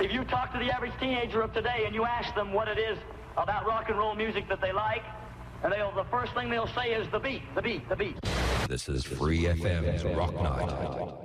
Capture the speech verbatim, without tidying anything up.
If you talk to the average teenager of today and you ask them what it is about rock and roll music that they like, and they'll, the first thing they'll say is the beat, the beat, the beat. This is Free F M's Rock Night.